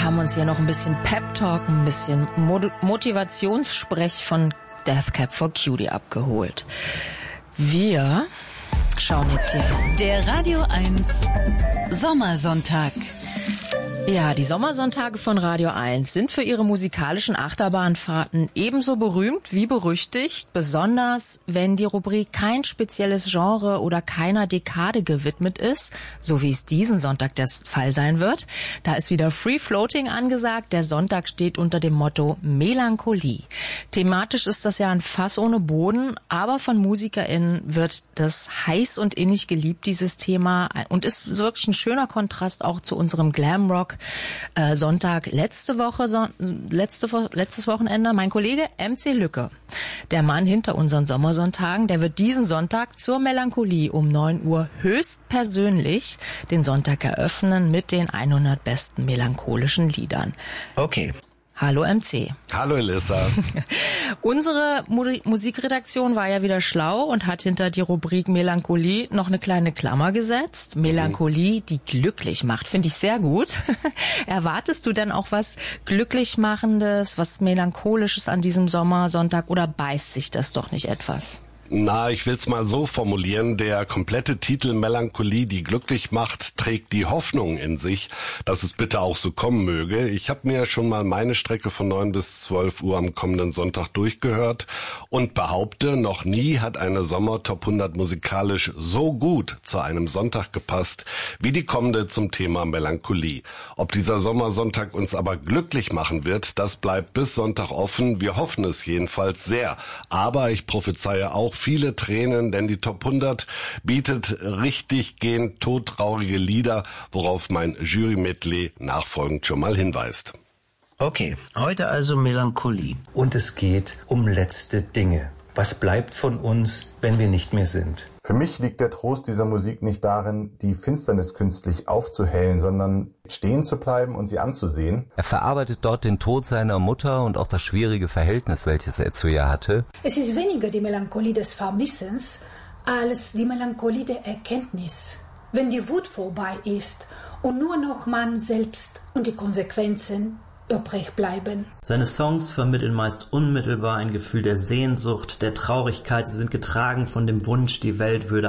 haben uns hier noch ein bisschen Pep-Talk, ein bisschen Motivationssprech von Death Cab for Cutie abgeholt. Wir schauen jetzt hier hin. Der Radio 1 Sommersonntag. Ja, die Sommersonntage von Radio 1 sind für ihre musikalischen Achterbahnfahrten ebenso berühmt wie berüchtigt, besonders wenn die Rubrik kein spezielles Genre oder keiner Dekade gewidmet ist, so wie es diesen Sonntag der Fall sein wird. Da ist wieder Free Floating angesagt. Der Sonntag steht unter dem Motto Melancholie. Thematisch ist das ja ein Fass ohne Boden, aber von MusikerInnen wird das heiß und innig geliebt, dieses Thema, und ist wirklich ein schöner Kontrast auch zu unserem Glamrock Sonntag letztes Wochenende. Mein Kollege MC Lücke, der Mann hinter unseren Sommersonntagen, der wird diesen Sonntag zur Melancholie um 9 Uhr höchstpersönlich den Sonntag eröffnen mit den 100 besten melancholischen Liedern. Okay. Hallo MC. Hallo Elissa. Unsere Musikredaktion war ja wieder schlau und hat hinter die Rubrik Melancholie noch eine kleine Klammer gesetzt. Melancholie, die glücklich macht. Finde ich sehr gut. Erwartest du denn auch was Glücklichmachendes, was Melancholisches an diesem Sommersonntag, oder beißt sich das doch nicht etwas? Na, ich will's mal so formulieren. Der komplette Titel Melancholie, die glücklich macht, trägt die Hoffnung in sich, dass es bitte auch so kommen möge. Ich habe mir schon mal meine Strecke von 9 bis 12 Uhr am kommenden Sonntag durchgehört und behaupte, noch nie hat eine Sommer-Top 100 musikalisch so gut zu einem Sonntag gepasst, wie die kommende zum Thema Melancholie. Ob dieser Sommersonntag uns aber glücklich machen wird, das bleibt bis Sonntag offen. Wir hoffen es jedenfalls sehr. Aber ich prophezeie auch viele Tränen, denn die Top 100 bietet richtig gehend todtraurige Lieder, worauf mein Jury-Medley nachfolgend schon mal hinweist. Okay, heute also Melancholie. Und es geht um letzte Dinge. Was bleibt von uns, wenn wir nicht mehr sind? Für mich liegt der Trost dieser Musik nicht darin, die Finsternis künstlich aufzuhellen, sondern stehen zu bleiben und sie anzusehen. Er verarbeitet dort den Tod seiner Mutter und auch das schwierige Verhältnis, welches er zu ihr hatte. Es ist weniger die Melancholie des Vermissens als die Melancholie der Erkenntnis. Wenn die Wut vorbei ist und nur noch man selbst und die Konsequenzen übrig bleiben. Seine Songs vermitteln meist unmittelbar ein Gefühl der Sehnsucht, der Traurigkeit. Sie sind getragen von dem Wunsch, die Welt würde